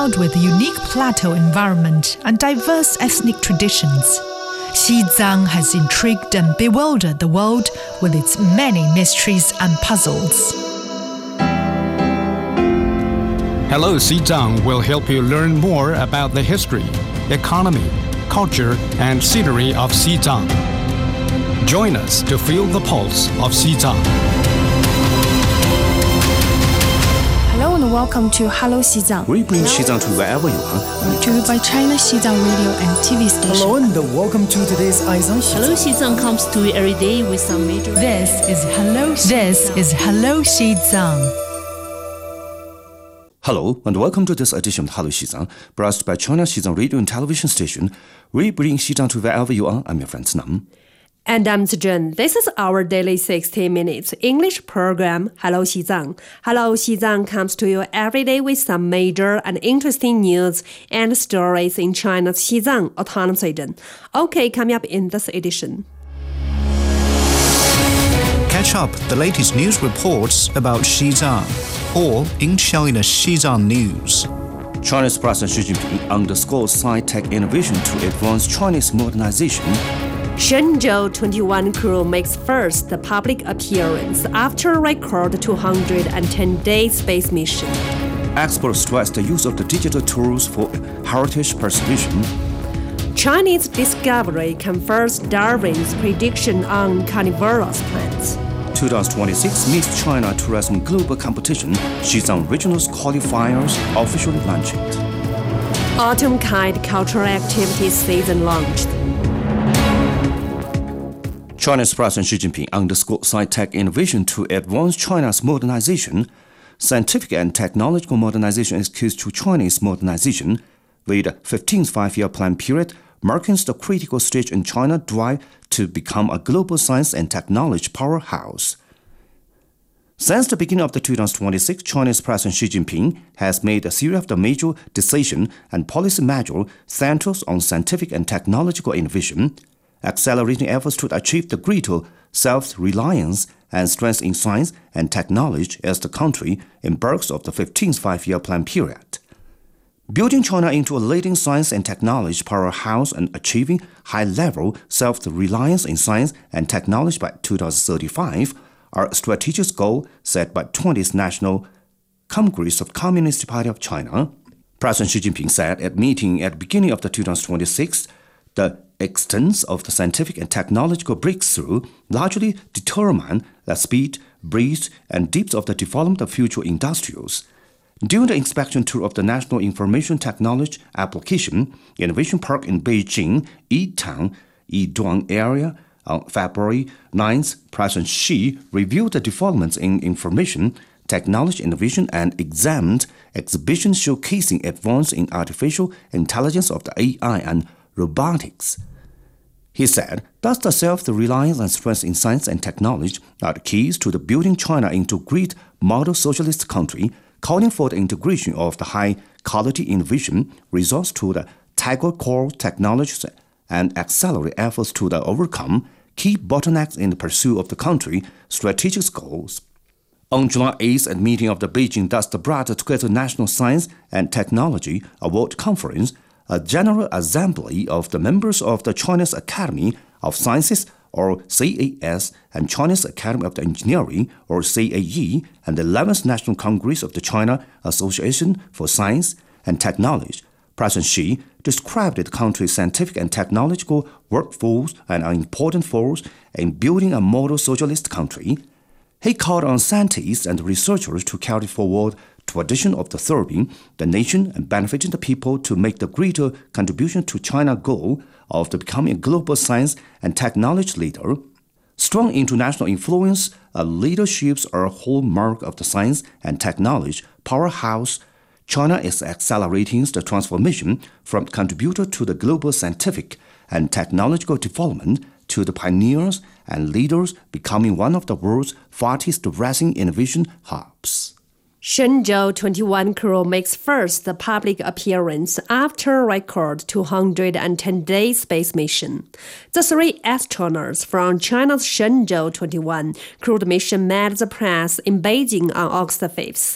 With a unique plateau environment and diverse ethnic traditions, Xizang has intrigued and bewildered the world with its many mysteries and puzzles. Hello Xizang will help you learn more about the history, economy, culture, and scenery of Xizang. Join us to feel the pulse of Xizang. Hello and welcome to Hello Xizang. We bring Xizang to wherever you are. Brought to you by China Xizang Radio and TV station. Hello and welcome to today's Aizang Xizang. Hello Xizang comes to you every day with some major... This is Hello Xizang. Hello and welcome to this edition of Hello Xizang, brought by China Xizang Radio and Television Station. We bring Xizang to wherever you are. I'm your friend Nam. And I'm Zhen. This is our daily 60 minutes English program, Hello Xizang. Hello Xizang comes to you every day with some major and interesting news and stories in China's Xizang autonomous region. Okay, coming up in this edition. Catch up the latest news reports about Xizang, or in China Xizang News. China's President Xi Jinping underscores sci-tech innovation to advance Chinese modernization. Shenzhou 21 crew makes first public appearance after a record 210-day space mission. Experts stress the use of the digital tools for heritage preservation. Chinese discovery confirms Darwin's prediction on carnivorous plants. 2026 Miss China Tourism Global Competition, Xizang Regionals qualifiers officially launched. Autumn Kite cultural activities season launched. China's President Xi Jinping underscored sci-tech innovation to advance China's modernization. Scientific and technological modernization is key to Chinese modernization, with the 15th five-year plan period marking the critical stage in China's drive to become a global science and technology powerhouse. Since the beginning of the 2026, Chinese President Xi Jinping has made a series of the major decisions and policy measures centered on scientific and technological innovation, accelerating efforts to achieve the greater self-reliance and strength in science and technology as the country embarks on the 15th five-year plan period. Building China into a leading science and technology powerhouse and achieving high-level self-reliance in science and technology by 2035 are a strategic goal set by 20th National Congress of Communist Party of China. President Xi Jinping said at a meeting at the beginning of the 2026, the extent of the scientific and technological breakthrough largely determine the speed, breadth, and depth of the development of future industries. During the inspection tour of the National Information Technology Application Innovation Park in Beijing, Yitown, Yidong area, on February 9th, President Xi reviewed the developments in information technology innovation and examined exhibitions showcasing advances in artificial intelligence of the AI and robotics. He said, thus the self-reliance and strength in science and technology are the keys to the building China into a great model socialist country, calling for the integration of the high-quality innovation resource to the Tiger core technologies and accelerate efforts to overcome key bottlenecks in the pursuit of the country's strategic goals. On July 8th, at a meeting of the Beijing thus brought together National Science and Technology Award Conference, a general assembly of the members of the Chinese Academy of Sciences, or CAS, and Chinese Academy of Engineering, or CAE, and the 11th National Congress of the China Association for Science and Technology. President Xi described the country's scientific and technological workforce as an important force in building a model socialist country. He called on scientists and researchers to carry forward tradition of the serving the nation and benefiting the people to make the greater contribution to China's goal of becoming a global science and technology leader. Strong international influence and leaderships are a hallmark of the science and technology powerhouse. China is accelerating the transformation from contributor to the global scientific and technological development to the pioneers and leaders, becoming one of the world's fastest rising innovation hubs. Shenzhou 21 crew makes first public appearance after a record 210-day space mission. The three astronauts from China's Shenzhou 21 crewed mission met the press in Beijing on August 5th.